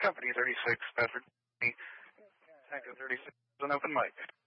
Company 36, Bedford. Tango 36 is an open mic.